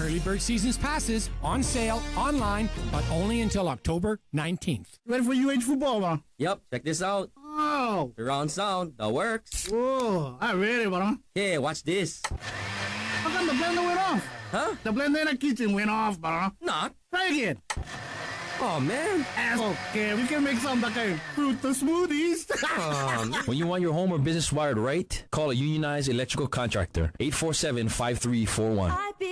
Early bird season's passes on sale online, but only until October 19th. Ready for UH football, bro? Yep, check this out. Oh. Surround sound, that works. Whoa, I'm ready, bro. Okay, watch this. How come the blender went off? Huh? The blender in the kitchen went off, bro. Not. Try again. Oh, man. Okay, we can make some like fruit smoothies. When you want your home or business wired right, call a unionized electrical contractor. 847-5341.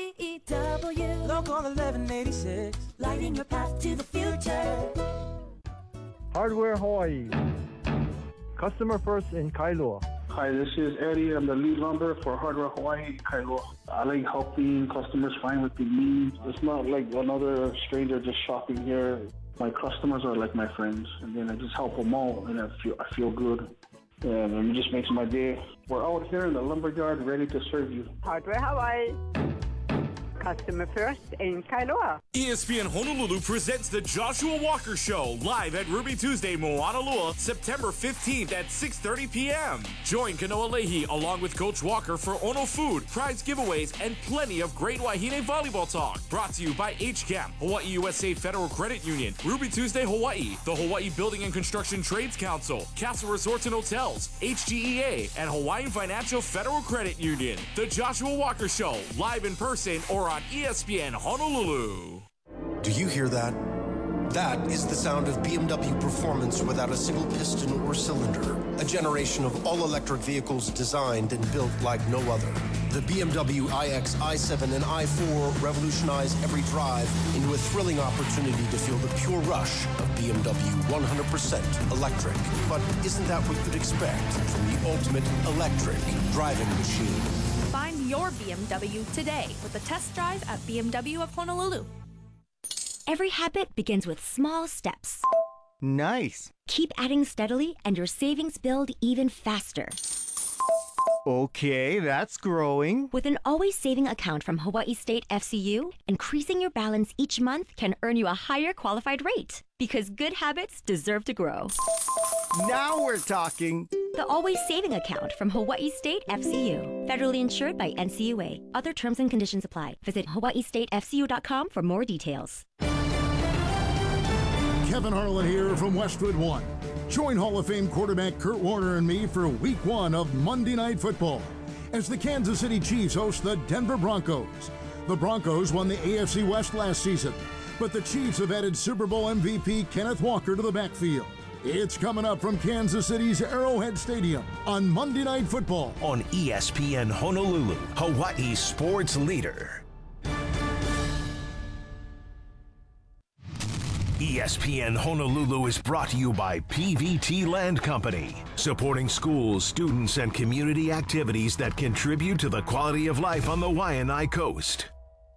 IBEW Local 1186, lighting your path to the future. Hardware Hawaii. Customer first in Kailua. Hi, this is Eddie. I'm the lead lumber for Hardware Hawaii, Kailua. I like helping customers find what they need. It's not like another stranger just shopping here. My customers are like my friends, and then I just help them all, and I feel good. And it just makes my day. We're out here in the lumberyard ready to serve you. Hardware Hawaii. Customer first in Kailua. ESPN Honolulu presents the Joshua Walker Show live at Ruby Tuesday, Moanalua, September 15th at 6:30 p.m. Join Kanoa Leahy along with Coach Walker for Ono Food, prize giveaways, and plenty of great Wahine volleyball talk. Brought to you by HCAM, Hawaii USA Federal Credit Union, Ruby Tuesday Hawaii, the Hawaii Building and Construction Trades Council, Castle Resorts and Hotels, HGEA, and Hawaiian Financial Federal Credit Union. The Joshua Walker Show, live in person or on ESPN Honolulu. Do you hear that? That is the sound of BMW performance without a single piston or cylinder. A generation of all-electric vehicles designed and built like no other. The BMW iX, i7, and i4 revolutionize every drive into a thrilling opportunity to feel the pure rush of BMW 100% electric. But isn't that what you'd expect from the ultimate electric driving machine? Find your BMW today with a test drive at BMW of Honolulu. Every habit begins with small steps. Nice. Keep adding steadily and your savings build even faster. Okay, that's growing. With an always saving account from Hawaii State FCU, increasing your balance each month can earn you a higher qualified rate. Because good habits deserve to grow. Now we're talking. The Always Saving Account from Hawaii State FCU. Federally insured by NCUA. Other terms and conditions apply. Visit hawaiistatefcu.com for more details. Kevin Harlan here from Westwood One. Join Hall of Fame quarterback Kurt Warner and me for Week 1 of Monday Night Football as the Kansas City Chiefs host the Denver Broncos. The Broncos won the AFC West last season, but the Chiefs have added Super Bowl MVP Kenneth Walker to the backfield. It's coming up from Kansas City's Arrowhead Stadium on Monday Night Football on ESPN Honolulu, Hawaii's sports leader. ESPN Honolulu is brought to you by PVT Land Company, supporting schools, students, and community activities that contribute to the quality of life on the Waianae Coast.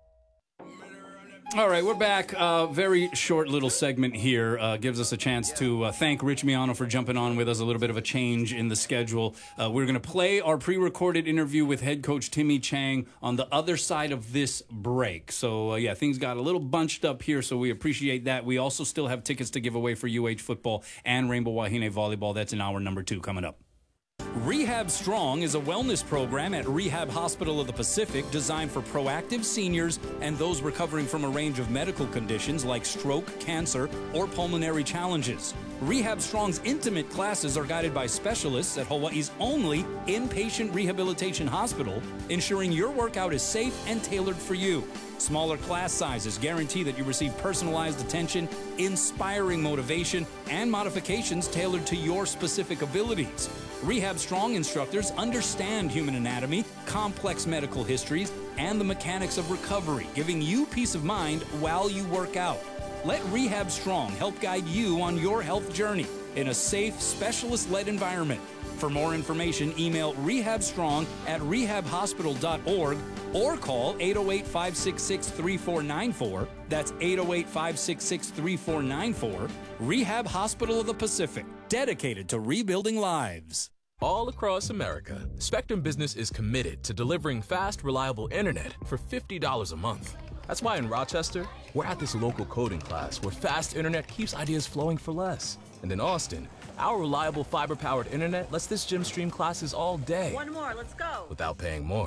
All right, we're back. Very short little segment here. Gives us a chance to thank Rich Miano for jumping on with us. A little bit of a change in the schedule. We're going to play our pre-recorded interview with head coach Timmy Chang on the other side of this break. So, yeah, things got a little bunched up here, so we appreciate that. We also still have tickets to give away for UH football and Rainbow Wahine volleyball. That's in hour number 2 coming up. Rehab Strong is a wellness program at Rehab Hospital of the Pacific designed for proactive seniors and those recovering from a range of medical conditions like stroke, cancer, or pulmonary challenges. Rehab Strong's intimate classes are guided by specialists at Hawaii's only inpatient rehabilitation hospital, ensuring your workout is safe and tailored for you. Smaller class sizes guarantee that you receive personalized attention, inspiring motivation, and modifications tailored to your specific abilities. Rehab Strong instructors understand human anatomy, complex medical histories, and the mechanics of recovery, giving you peace of mind while you work out. Let Rehab Strong help guide you on your health journey in a safe, specialist-led environment. For more information, email rehabstrong@rehabhospital.org or call 808-566-3494. That's 808-566-3494. Rehab Hospital of the Pacific, dedicated to rebuilding lives. All across America, Spectrum Business is committed to delivering fast, reliable internet for $50 a month. That's why in Rochester, we're at this local coding class where fast internet keeps ideas flowing for less. And in Austin, our reliable fiber-powered internet lets this gym stream classes all day. One more, let's go. Without paying more.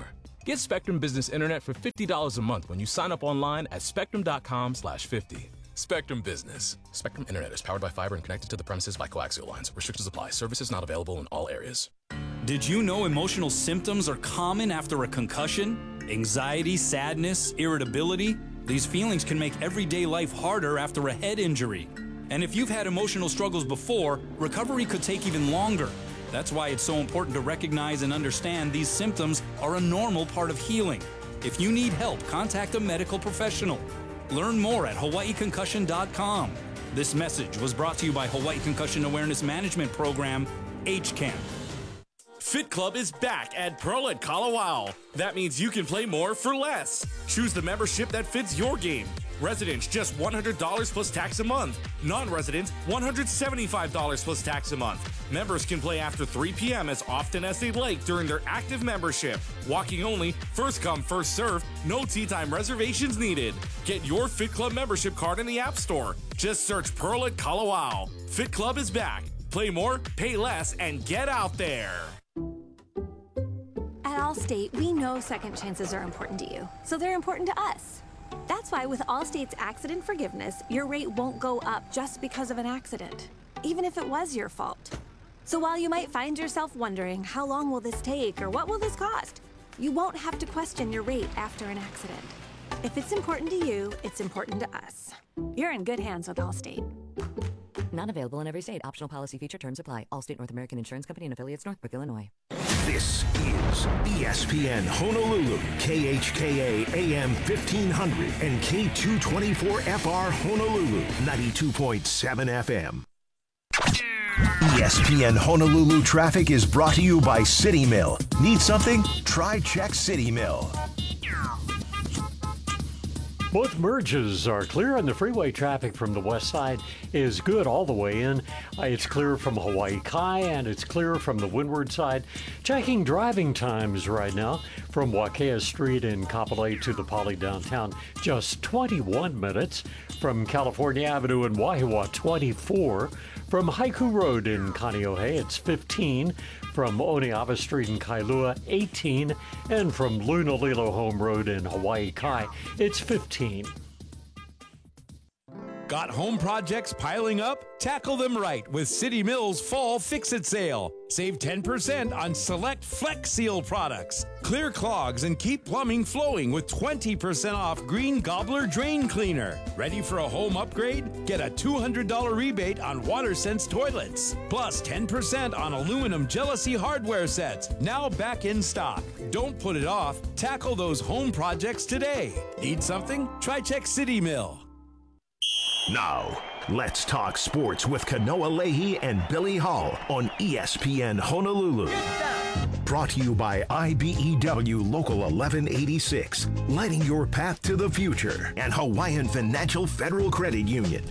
Get Spectrum Business Internet for $50 a month when you sign up online at spectrum.com/50. Spectrum Business. Spectrum Internet is powered by fiber and connected to the premises by coaxial lines. Restrictions apply. Services not available in all areas. Did you know emotional symptoms are common after a concussion? Anxiety, sadness, irritability? These feelings can make everyday life harder after a head injury. And if you've had emotional struggles before, recovery could take even longer. That's why it's so important to recognize and understand these symptoms are a normal part of healing. If you need help, contact a medical professional. Learn more at hawaiiconcussion.com. This message was brought to you by Hawaii Concussion Awareness Management Program, HCAM. Fit Club is back at Pearl at Kalawao. That means you can play more for less. Choose the membership that fits your game. Residents, just $100 plus tax a month. Non-residents, $175 plus tax a month. Members can play after 3 p.m. as often as they'd like during their active membership. Walking only, first come, first serve, no tea time reservations needed. Get your Fit Club membership card in the App Store. Just search Pearl at Kalawao. Fit Club is back. Play more, pay less, and get out there. At Allstate, we know second chances are important to you, so they're important to us. That's why with Allstate's accident forgiveness, your rate won't go up just because of an accident, even if it was your fault. So while you might find yourself wondering, how long will this take or what will this cost? You won't have to question your rate after an accident. If it's important to you, it's important to us. You're in good hands with Allstate. Not available in every state. Optional policy feature terms apply. Allstate North American Insurance Company and affiliates, Northbrook, Illinois. This is ESPN Honolulu, KHKA AM 1500 and K224FR Honolulu, 92.7 FM. ESPN Honolulu traffic is brought to you by City Mill. Need something? Try Check City Mill. Both merges are clear, and the freeway traffic from the west side is good all the way in. It's clear from Hawaii Kai, and it's clear from the windward side. Checking driving times right now from Wakea Street in Kapolei to the Poly downtown, just 21 minutes. From California Avenue in Wahiawa, 24. From Haiku Road in Kaneohe, it's 15. From Oneava Street in Kailua, 18. And from Lunalilo Home Road in Hawaii Kai, it's 15. Got home projects piling up? Tackle them right with City Mill's Fall Fix-It Sale. Save 10% on select Flex Seal products. Clear clogs and keep plumbing flowing with 20% off Green Gobbler Drain Cleaner. Ready for a home upgrade? Get a $200 rebate on WaterSense toilets. Plus 10% on aluminum Jealousy hardware sets. Now back in stock. Don't put it off. Tackle those home projects today. Need something? Try Check City Mill. Now, let's talk sports with Kanoa Leahy and Billy Hall on ESPN Honolulu. Brought to you by IBEW Local 1186, lighting your path to the future, and Hawaiian Financial Federal Credit Union.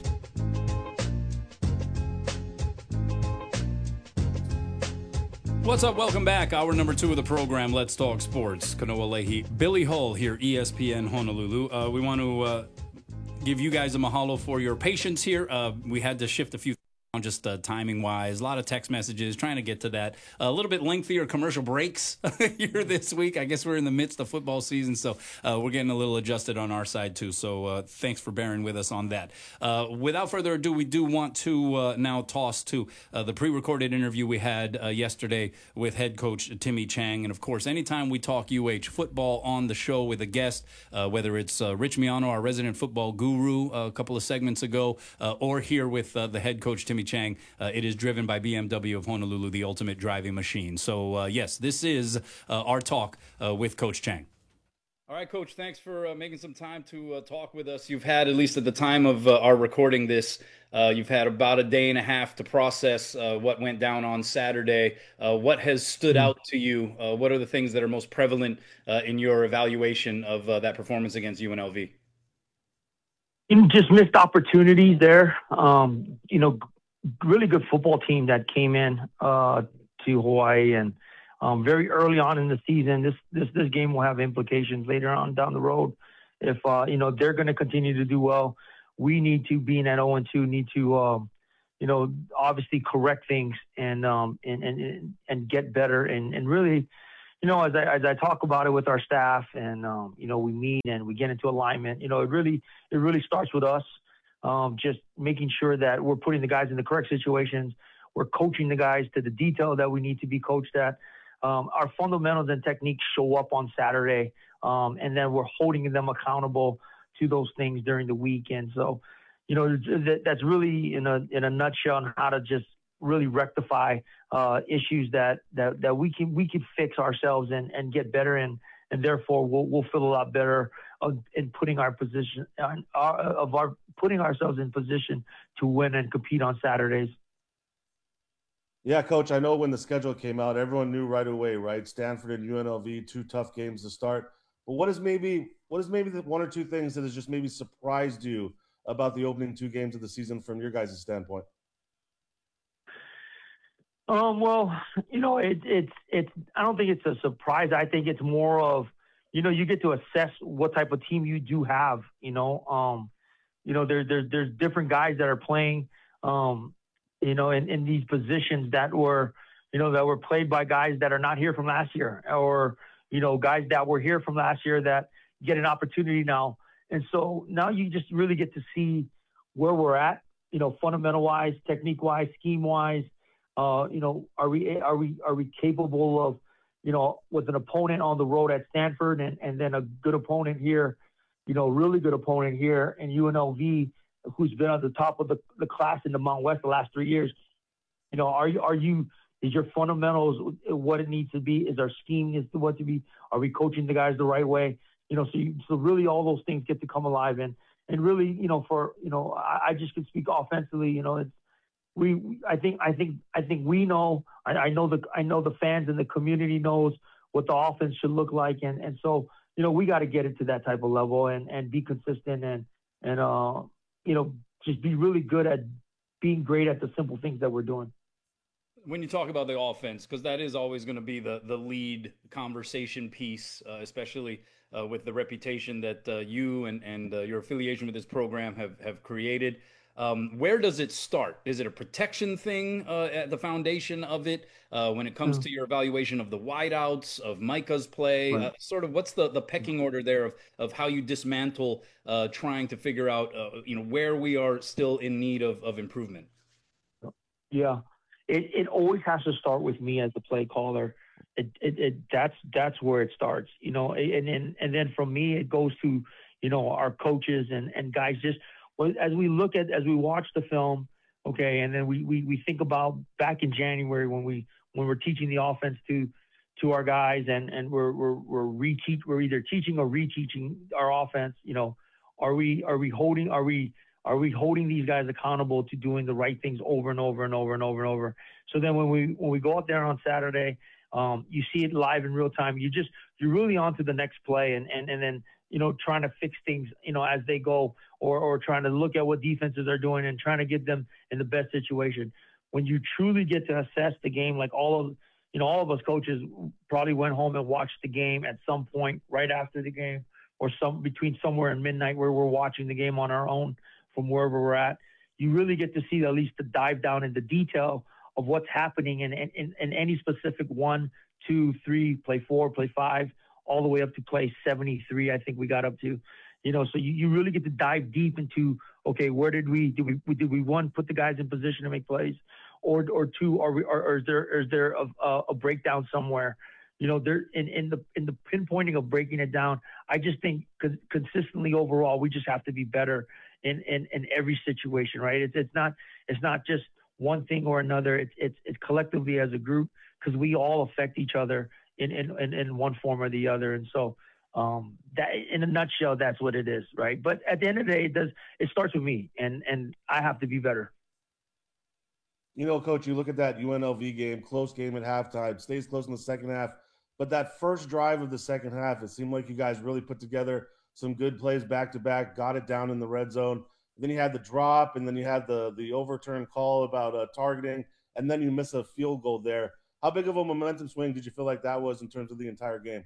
What's up? Welcome back. Hour number 2 of the program, Let's Talk Sports. Kanoa Leahy, Billy Hull here, ESPN Honolulu. We want to give you guys a mahalo for your patience here. We had to shift a few just timing-wise, a lot of text messages, trying to get to that. A little bit lengthier commercial breaks here this week. I guess we're in the midst of football season, so we're getting a little adjusted on our side, too. So thanks for bearing with us on that. Without further ado, we do want to now toss to the pre-recorded interview we had yesterday with head coach Timmy Chang. And, of course, anytime we talk UH football on the show with a guest, whether it's Rich Miano, our resident football guru a couple of segments ago, or here with the head coach Timmy Chang, it is driven by BMW of Honolulu, the ultimate driving machine. So, yes, this is our talk with Coach Chang. All right, Coach, thanks for making some time to talk with us. You've had, at least at the time of our recording this, you've had about a day and a half to process what went down on Saturday. What has stood out to you? What are the things that are most prevalent in your evaluation of that performance against UNLV? Just missed opportunities there. Really good football team that came in to Hawaii, and very early on in the season. This game will have implications later on down the road. If they're going to continue to do well, we need to, being at 0-2, need to obviously correct things and get better and really as I talk about it with our staff and, we meet and we get into alignment, it really starts with us. Just making sure that we're putting the guys in the correct situations. We're coaching the guys to the detail that we need to be coached at. Our fundamentals and techniques show up on Saturday, and then we're holding them accountable to those things during the weekend. So, that's really in a nutshell on how to just really rectify issues that we can fix ourselves and get better in, and therefore we'll feel a lot better in putting ourselves in position to win and compete on Saturdays. Yeah, Coach, I know when the schedule came out, everyone knew right away, right? Stanford and UNLV, 2 tough games to start. But what is maybe the 1 or 2 things that has just maybe surprised you about the opening 2 games of the season from your guys' standpoint? Well, it's I don't think it's a surprise. I think it's more of, you get to assess what type of team you do have, there's different guys that are playing, in these positions that were played by guys that are not here from last year, or, guys that were here from last year that get an opportunity now. And so now you just really get to see where we're at, fundamental wise, technique wise, scheme wise. Are we capable of, with an opponent on the road at Stanford and then a good opponent here, really good opponent here, and UNLV, who's been at the top of the class in the Mountain West the last 3 years. Is your fundamentals what it needs to be? Is our scheme is what to be? Are we coaching the guys the right way? So really all those things get to come alive, and really, I just can speak offensively. I think we know. I know the fans and the community knows what the offense should look like, and so we got to get it to that type of level and be consistent and just be really good at being great at the simple things that we're doing. When you talk about the offense, because that is always going to be the lead conversation piece, especially with the reputation that you and your affiliation with this program have created. Where does it start? Is it a protection thing at the foundation of it when it comes to your evaluation of the wideouts, of Micah's play? Right. Sort of what's the pecking order there of how you dismantle trying to figure out where we are still in need of improvement? Yeah, it always has to start with me as the play caller. That's where it starts, and then from me it goes to our coaches and guys. Just as we watch the film, okay, and then we think about back in January when we're teaching the offense to our guys and we're either teaching or reteaching our offense. Are we holding these guys accountable to doing the right things over and over and over and over and over? So then when we go out there on Saturday, you see it live in real time. You're really on to the next play and then trying to fix things as they go, or trying to look at what defenses are doing and trying to get them in the best situation. When you truly get to assess the game, like all of us coaches probably went home and watched the game at some point right after the game, or between somewhere in midnight where we're watching the game on our own from wherever we're at. You really get to see at least the dive down into detail of what's happening in any specific 1, 2, 3, play 4, play 5, all the way up to play 73. I think we got up to, so you really get to dive deep into, okay, where did we 1, put the guys in position to make plays, or 2, or is there a breakdown somewhere? There in the pinpointing of breaking it down. I just think consistently overall, we just have to be better in every situation, right? It's not just one thing or another. It's collectively as a group, because we all affect each other in one form or the other. And so that, in a nutshell, that's what it is, right? But at the end of the day, it starts with me, and I have to be better. Coach, you look at that UNLV game, close game at halftime, stays close in the second half. But that first drive of the second half, it seemed like you guys really put together some good plays back to back, got it down in the red zone. Then you had the drop, and then you had the overturn call about targeting, and then you miss a field goal there. How big of a momentum swing did you feel like that was in terms of the entire game?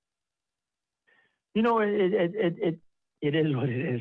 It is what it is.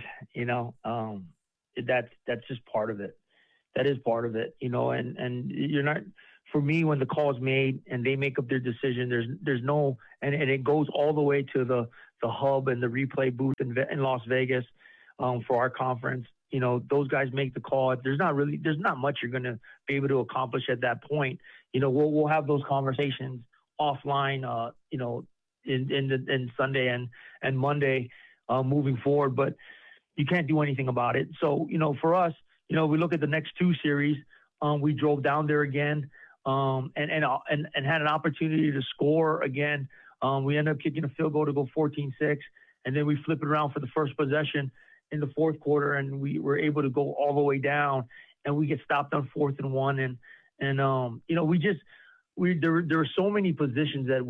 That's just part of it. That is part of it. And you're not, for me, when the call is made and they make up their decision, there's no, and it goes all the way to the hub and the replay booth in Las Vegas for our conference. You know, those guys make the call. There's not much you're going to be able to accomplish at that point. You know, we'll have those conversations offline, you know, in Sunday and Monday moving forward, but you can't do anything about it. So, you know, for us, you know, we look at the next two series. We drove down there again and had an opportunity to score again. We ended up kicking a field goal to go 14-6, and then we flip it around for the first possession in the fourth quarter, and we were able to go all the way down, and we get stopped on 4th and 1, and you know, there were so many positions that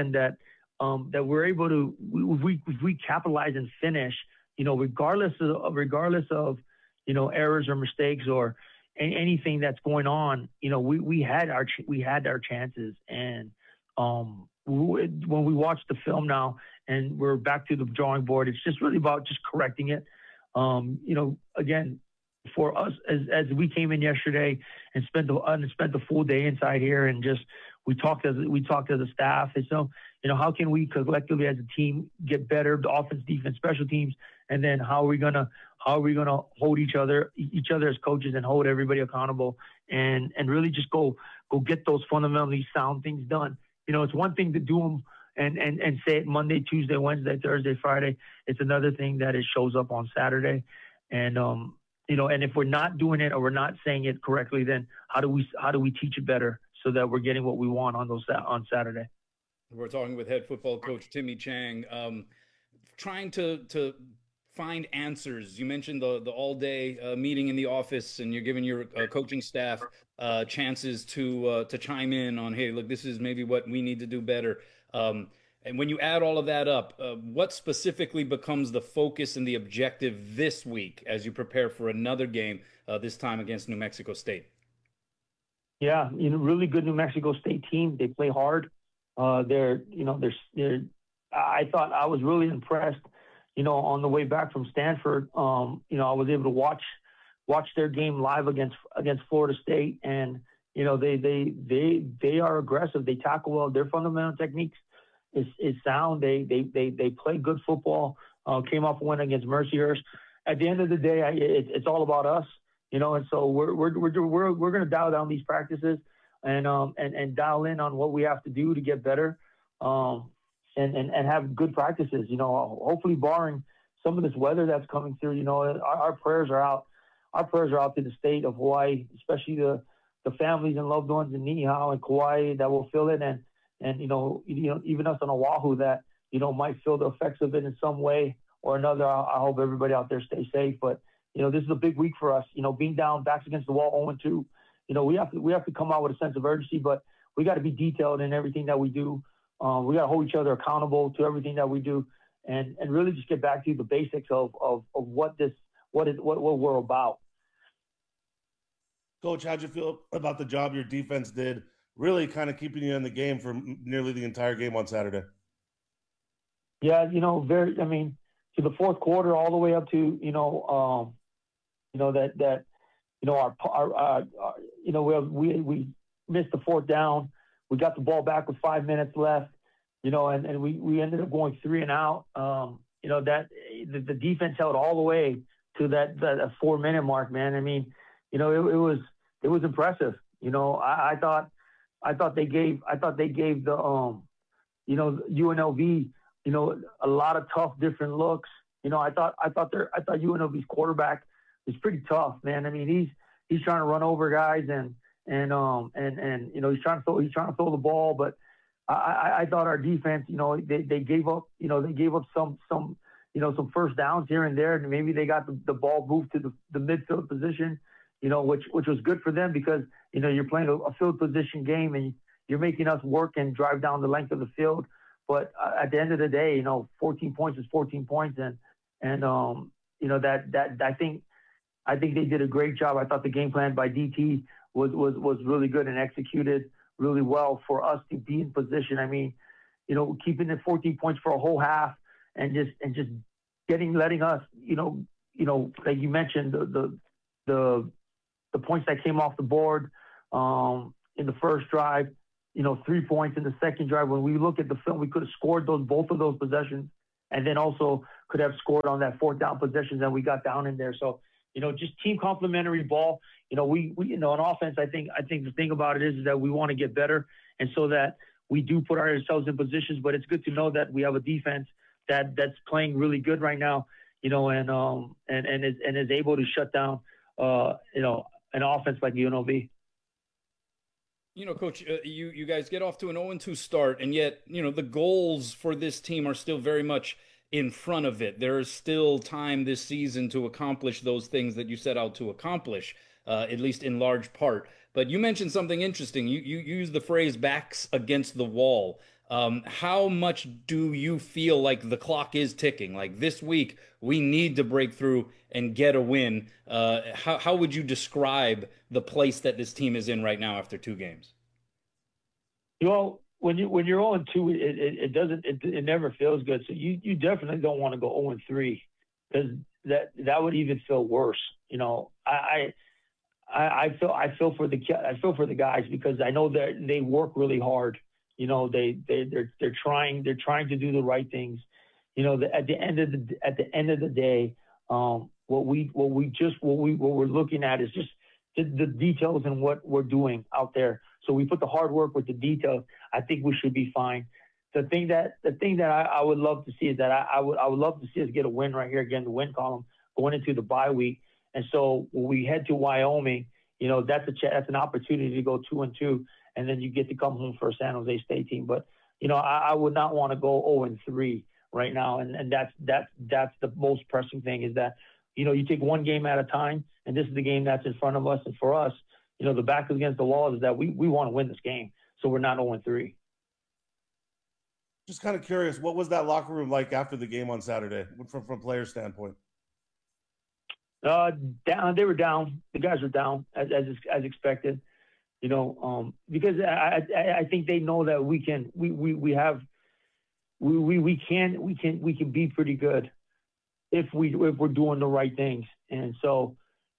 that we're able to, if we capitalize and finish, you know, regardless of you know, errors or mistakes or anything that's going on, you know, we had our chances. And when we watch the film now and we're back to the drawing board, it's just really about just correcting it. You know, again, for us, as we came in yesterday and spent the full day inside here, and just we talked as a staff, and so, you know, how can we collectively as a team get better, the offense, defense, special teams, and then how are we gonna hold each other as coaches and hold everybody accountable, and really just go get those fundamentally sound things done. You know, it's one thing to do them and say it Monday, Tuesday, Wednesday, Thursday, Friday. It's another thing that it shows up on Saturday, and you know, and if we're not doing it or we're not saying it correctly, then how do we teach it better so that we're getting what we want on Saturday? We're talking with head football coach Timmy Chang, trying to find answers. You mentioned the all-day meeting in the office, and you're giving your coaching staff chances to chime in on, hey, look, this is maybe what we need to do better. And when you add all of that up, what specifically becomes the focus and the objective this week as you prepare for another game, this time against New Mexico State? Yeah, you know, really good New Mexico State team. They play hard. I thought I was really impressed, you know, on the way back from Stanford. You know, I was able to watch their game live against Florida State, and you know, they are aggressive. They tackle well. Their fundamental techniques is sound. They play good football. Came off a win against Mercyhurst. At the end of the day, it's all about us, you know. And so we're going to dial down these practices and dial in on what we have to do to get better, and have good practices. You know, hopefully barring some of this weather that's coming through. You know, our prayers are out. Our prayers are out to the state of Hawaii, especially the families and loved ones in Niihau and Kauai that will feel it, and you know even us on Oahu that, you know, might feel the effects of it in some way or another. I hope everybody out there stays safe. But you know, this is a big week for us. You know, being down, backs against the wall, 0-2. You know, we have to come out with a sense of urgency, but we got to be detailed in everything that we do. We got to hold each other accountable to everything that we do, and really just get back to the basics of what we're about. Coach, how'd you feel about the job your defense did, really kind of keeping you in the game for nearly the entire game on Saturday? Yeah, you know, I mean, to the fourth quarter, all the way up to, you know, that you know, our you know, we missed the fourth down. We got the ball back with 5 minutes left, you know, and we ended up going 3 and out. You know, that the defense held all the way to that 4-minute mark, man. I mean, you know, it was impressive. You know, I thought they gave the you know, UNLV, you know, a lot of tough different looks. You know, I thought UNLV's quarterback is pretty tough, man. I mean, he's trying to run over guys and you know, he's trying to throw the ball, but I thought our defense, you know, they gave up some you know, some first downs here and there, and maybe they got the ball moved to the midfield position, you know, which was good for them because, you know, you're playing a field position game and you're making us work and drive down the length of the field. But at the end of the day, you know, 14 points is 14 points, and you know, that I think they did a great job. I thought the game plan by DT was really good and executed really well for us to be in position. I mean, you know, keeping it 14 points for a whole half and just letting us, you know, like you mentioned, the points that came off the board, you in the first drive, 3 points in the second drive. When we look at the film, we could have scored both of those possessions, and then also could have scored on that fourth down possession that we got down in there. So, just team complementary ball. We on offense, I think the thing about it is that we want to get better, and so that we do put ourselves in positions. But it's good to know that we have a defense that's playing really good right now, and is able to shut down, an offense like UNLV. Coach, you guys get off to an 0-2 start, and yet, the goals for this team are still very much in front of it. There is still time this season to accomplish those things that you set out to accomplish, at least in large part. But you mentioned something interesting. You used the phrase backs against the wall. How much do you feel like the clock is ticking? Like this week, we need to break through and get a win. How would you describe the place that this team is in right now after 2 games? When you're 0-2, it never feels good. So you definitely don't want to go 0-3, because that would even feel worse. I feel for the guys, because I know that they work really hard. They're trying to do the right things. At the end of the day, what we're looking at is just the details and what we're doing out there. So we put the hard work with the details. I think we should be fine. The thing that I would love to see is that I would love to see us get a win right here, again, the win column going into the bye week. And so when we head to Wyoming, that's an opportunity to go 2-2, and then you get to come home for a San Jose State team. But I would not want to go 0-3 right now, and that's the most pressing thing, is that you take one game at a time, and this is the game that's in front of us. And for us, the back against the wall is that we want to win this game, so we're not 0-3. Just kind of curious, what was that locker room like after the game on Saturday, from player standpoint? They were down. The guys were down as expected. Because I think they know that we can be pretty good if we're doing the right things. And so,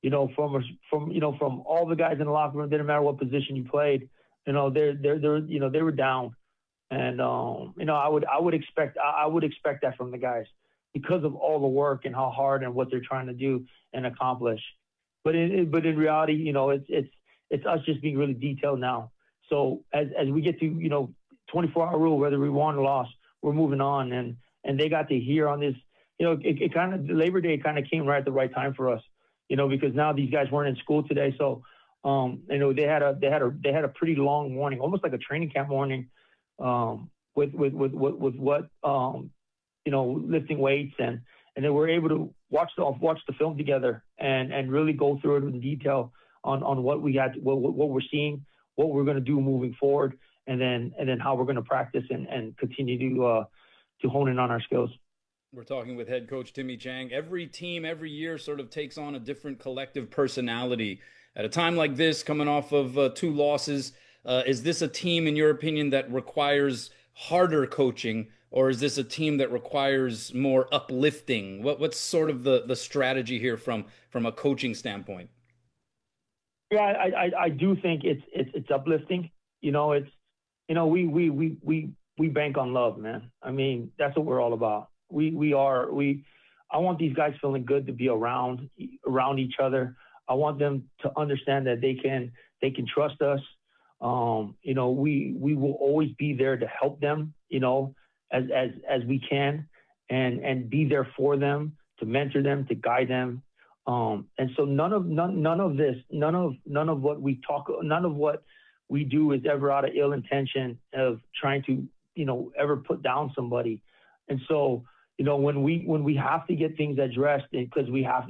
from all the guys in the locker room, didn't matter what position you played, they were down. And I would expect that from the guys, because of all the work and how hard and what they're trying to do and accomplish. But in reality, it's us just being really detailed now. So as we get to 24-hour rule, whether we won or lost, we're moving on. And they got to hear on this. It kind of, Labor Day kind of came right at the right time for us. Because now these guys weren't in school today, so they had a pretty long morning, almost like a training camp morning, with what lifting weights, and they were able to watch the film together and really go through it in detail on what we had, what we're seeing, what we're going to do moving forward, and then how we're going to practice and continue to hone in on our skills. We're talking with head coach Timmy Chang. Every team, every year, sort of takes on a different collective personality. At a time like this, coming off of 2 losses, is this a team, in your opinion, that requires harder coaching, or is this a team that requires more uplifting? What's sort of the strategy here from a coaching standpoint? Yeah, I do think it's uplifting. We bank on love, man. I mean, that's what we're all about. I want these guys feeling good to be around each other. I want them to understand that they can trust us. We will always be there to help them, as we can, and be there for them, to mentor them, to guide them. And so none of what we do is ever out of ill intention of trying to, ever put down somebody. And so, when we have to get things addressed, because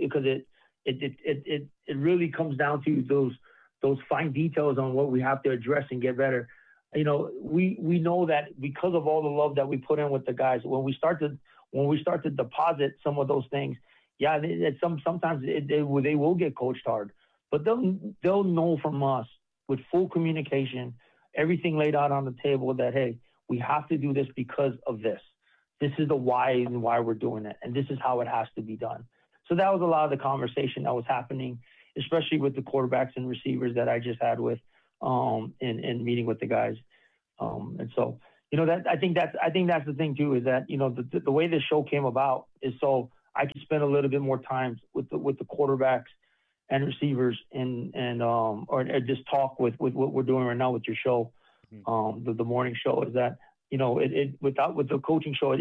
it really comes down to those fine details on what we have to address and get better. We know that because of all the love that we put in with the guys, when we start to deposit some of those things, yeah, sometimes they will get coached hard, but they'll know from us with full communication, everything laid out on the table, that, hey, we have to do this because of this. This is the why and why we're doing it, and this is how it has to be done. So that was a lot of the conversation that was happening, especially with the quarterbacks and receivers that I just had with, and meeting with the guys. And so, that I think that's the thing too, is that, the way this show came about is so I can spend a little bit more time with the quarterbacks and receivers or just talk with what we're doing right now with your show, the morning show, is that, with the coaching show,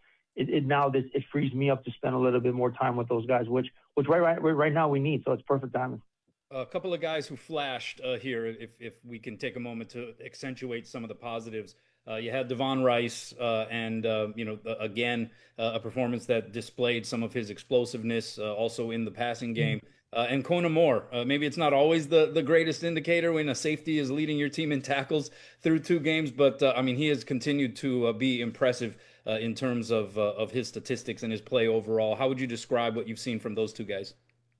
it frees me up to spend a little bit more time with those guys, which right now we need. So it's perfect timing. A couple of guys who flashed here, if we can take a moment to accentuate some of the positives. You had Devon Rice, and again, a performance that displayed some of his explosiveness, also in the passing game. And Kona Moore, maybe it's not always the greatest indicator when a safety is leading your team in tackles through 2 games, but he has continued to be impressive in terms of his statistics and his play overall. How would you describe what you've seen from those 2 guys?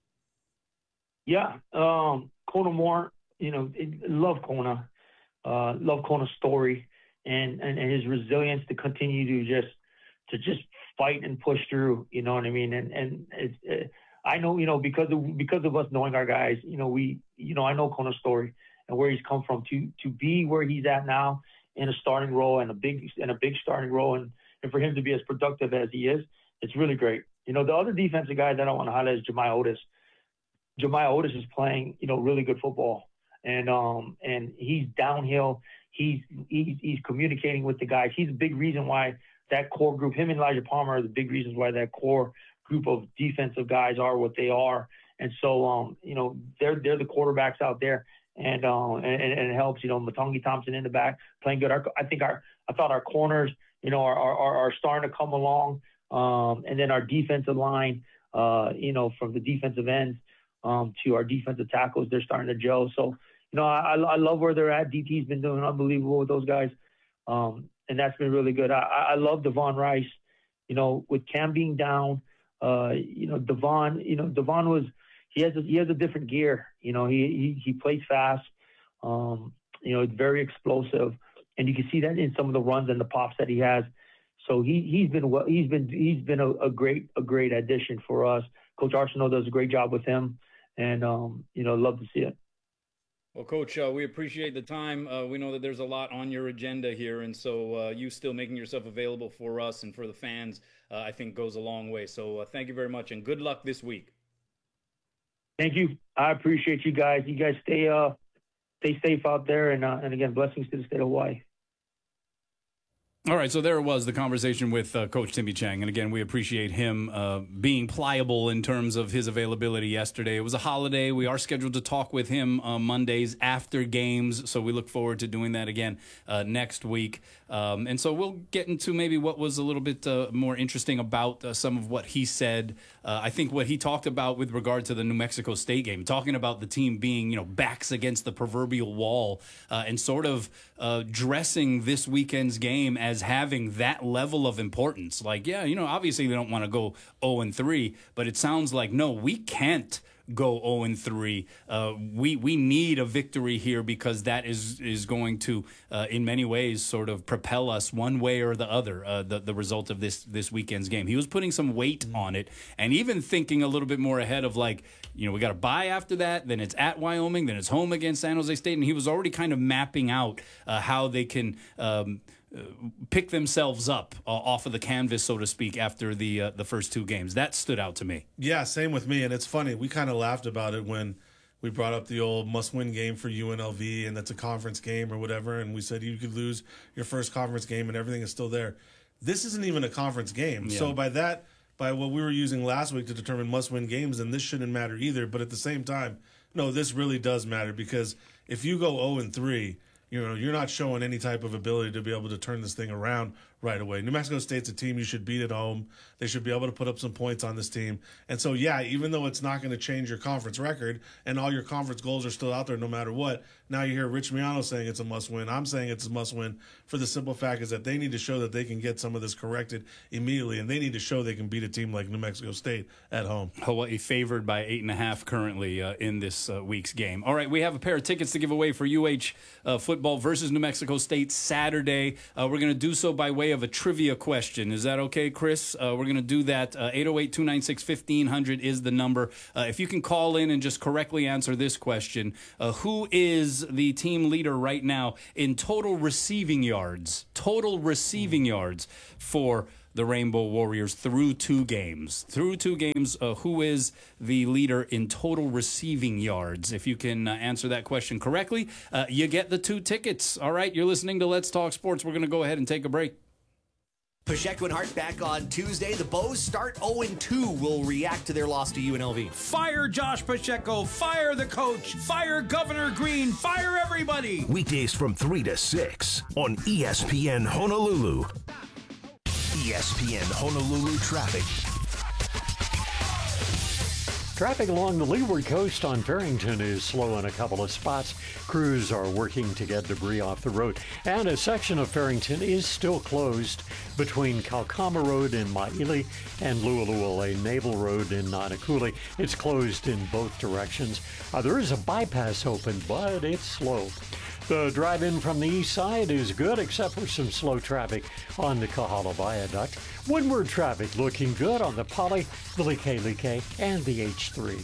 Yeah, Kona Moore, love Kona, love Kona's story and his resilience to continue to just fight and push through. You know what I mean? And it's I know, because of us knowing our guys, I know Kona's story and where he's come from to be where he's at now in a starting role and a big starting role, and for him to be as productive as he is, it's really great. The other defensive guy that I want to highlight is Jemiah Otis. Jemiah Otis is playing, really good football, and he's downhill. He's communicating with the guys. He's a big reason why that core group, him and Elijah Palmer, are the big reasons why that core group of defensive guys are what they are. And so, they're the quarterbacks out there, and it helps. Matangi Thompson in the back playing good. I thought our corners, are starting to come along, and then our defensive line, from the defensive ends to our defensive tackles, they're starting to gel. So, I love where they're at. DT's been doing unbelievable with those guys, and that's been really good. I love Devon Rice. With Cam being down, Devon he has a different gear. He plays fast. It's very explosive, and you can see that in some of the runs and the pops that he has. So he's been a great addition for us. Coach Arsenault does a great job with him, and love to see it. Well, Coach, we appreciate the time. We know that there's a lot on your agenda here, and so you still making yourself available for us and for the fans, I think goes a long way. So thank you very much, and good luck this week. Thank you. I appreciate you guys. You guys stay safe out there, and again, blessings to the state of Hawaii. All right, so there it was, the conversation with Coach Timmy Chang. And again, we appreciate him being pliable in terms of his availability yesterday. It was a holiday. We are scheduled to talk with him Mondays after games, so we look forward to doing that again next week. And so we'll get into maybe what was a little bit more interesting about some of what he said. I think what he talked about with regard to the New Mexico State game, talking about the team being, backs against the proverbial wall, and sort of dressing this weekend's game as having that level of importance. Like, obviously they don't want to go 0-3, but it sounds like, no, we can't go 0-3. We need a victory here, because that is going to, in many ways, sort of propel us one way or the other, the result of this weekend's game. He was putting some weight on it, and even thinking a little bit more ahead of, like, we got a bye after that, then it's at Wyoming, then it's home against San Jose State, and he was already kind of mapping out how they can pick themselves up off of the canvas, so to speak, after the first 2 games. That stood out to me. Yeah, same with me. And it's funny, we kind of laughed about it when we brought up the old must-win game for UNLV, and that's a conference game or whatever, and we said you could lose your first conference game and everything is still there. This isn't even a conference game. Yeah. So by what we were using last week to determine must-win games, then this shouldn't matter either. But at the same time, no, this really does matter, because if you go 0-3, you're not showing any type of ability to be able to turn this thing around right away. New Mexico State's a team you should beat at home. They should be able to put up some points on this team. And so, yeah, even though it's not going to change your conference record and all your conference goals are still out there no matter what, now you hear Rich Miano saying it's a must-win. I'm saying it's a must-win for the simple fact is that they need to show that they can get some of this corrected immediately, and they need to show they can beat a team like New Mexico State at home. Hawaii favored by 8.5 currently in this week's game. All right, we have a pair of tickets to give away for UH football versus New Mexico State Saturday. We're going to do so by way of a trivia question. Is that okay, Chris? We're going to do that. 808-296-1500 is the number. If you can call in and just correctly answer this question, who is the team leader right now in total receiving yards? Total receiving yards for the Rainbow Warriors through 2 games. Through 2 games, who is the leader in total receiving yards? If you can answer that question correctly, you get the 2 tickets. All right, you're listening to Let's Talk Sports. We're going to go ahead and take a break. Pacheco and Hart back on Tuesday. The Bows start 0-2. Will react to their loss to UNLV. Fire Josh Pacheco. Fire the coach. Fire Governor Green. Fire everybody. Weekdays from 3 to 6 on ESPN Honolulu. ESPN Honolulu traffic. Traffic along the leeward coast on Farrington is slow in a couple of spots. Crews are working to get debris off the road. And a section of Farrington is still closed between Kaukama Road in Maili and Lualua Naval Road in Nanakuli. It's closed in both directions. There is a bypass open, but it's slow. The drive-in from the east side is good, except for some slow traffic on the Kahala Viaduct. Windward traffic looking good on the Poly, the Like, and the H3.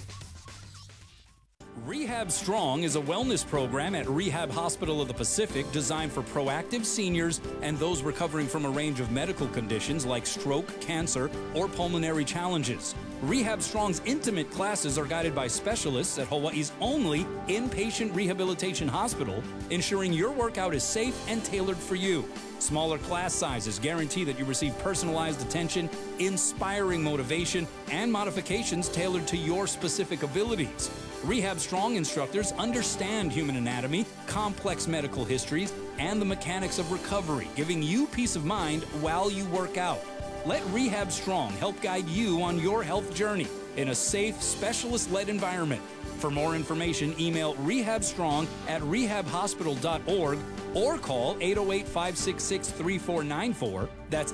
Rehab Strong is a wellness program at Rehab Hospital of the Pacific designed for proactive seniors and those recovering from a range of medical conditions like stroke, cancer, or pulmonary challenges. Rehab Strong's intimate classes are guided by specialists at Hawaii's only inpatient rehabilitation hospital, ensuring your workout is safe and tailored for you. Smaller class sizes guarantee that you receive personalized attention, inspiring motivation, and modifications tailored to your specific abilities. Rehab Strong instructors understand human anatomy, complex medical histories, and the mechanics of recovery, giving you peace of mind while you work out. Let Rehab Strong help guide you on your health journey in a safe, specialist-led environment. For more information, email rehabstrong@rehabhospital.org or call 808-566-3494. That's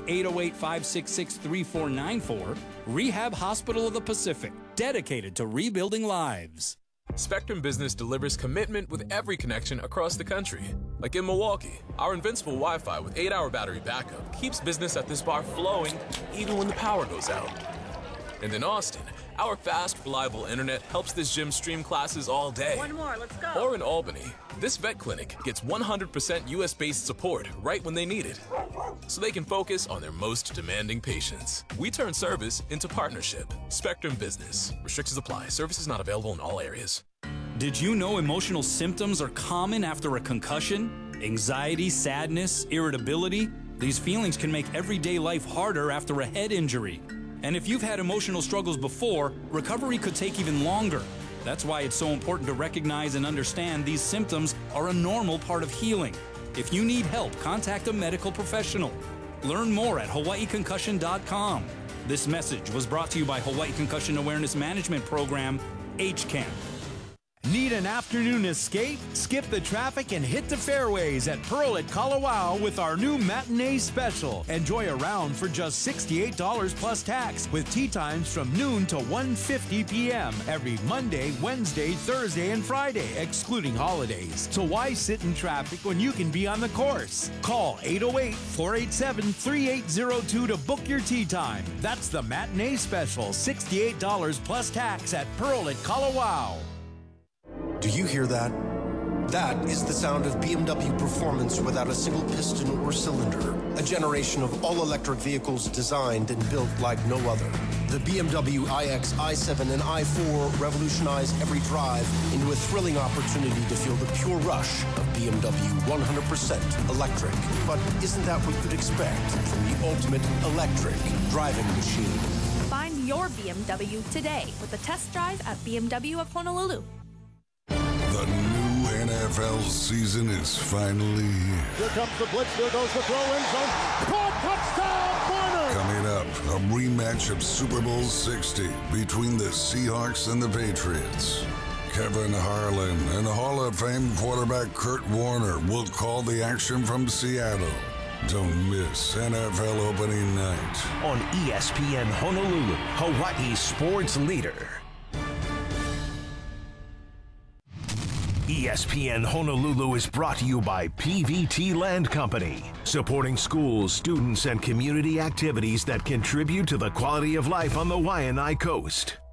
808-566-3494. Rehab Hospital of the Pacific, dedicated to rebuilding lives. Spectrum Business delivers commitment with every connection across the country. Like in Milwaukee, our invincible Wi-Fi with 8-hour battery backup keeps business at this bar flowing even when the power goes out. And in Austin, our fast, reliable internet helps this gym stream classes all day. One more, let's go. Or in Albany, this vet clinic gets 100% US-based support right when they need it, so they can focus on their most demanding patients. We turn service into partnership. Spectrum Business. Restrictions apply. Services not available in all areas. Did you know emotional symptoms are common after a concussion? Anxiety, sadness, irritability? These feelings can make everyday life harder after a head injury. And if you've had emotional struggles before, recovery could take even longer. That's why it's so important to recognize and understand these symptoms are a normal part of healing. If you need help, contact a medical professional. Learn more at hawaiiconcussion.com. This message was brought to you by Hawaii Concussion Awareness Management Program, HCAM. Need an afternoon escape? Skip the traffic and hit the fairways at Pearl at Kalawao with our new matinee special. Enjoy a round for just $68 plus tax with tee times from noon to 1:50 p.m. every Monday, Wednesday, Thursday, and Friday, excluding holidays. So why sit in traffic when you can be on the course? Call 808-487-3802 to book your tee time. That's the matinee special, $68 plus tax at Pearl at Kalawao. Do you hear that? That is the sound of BMW performance without a single piston or cylinder. A generation of all-electric vehicles designed and built like no other. The BMW iX, i7, and i4 revolutionize every drive into a thrilling opportunity to feel the pure rush of BMW 100% electric. But isn't that what you'd expect from the ultimate electric driving machine? Find your BMW today with a test drive at BMW of Honolulu. The new NFL season is finally here. Here comes the blitz. There goes the throw in zone. Caught, touchdown, Warner! Coming up, a rematch of Super Bowl 60 between the Seahawks and the Patriots. Kevin Harlan and Hall of Fame quarterback Kurt Warner will call the action from Seattle. Don't miss NFL opening night. On ESPN Honolulu, Hawaii's sports leader. ESPN Honolulu is brought to you by PVT Land Company, supporting schools, students, and community activities that contribute to the quality of life on the Waianae Coast.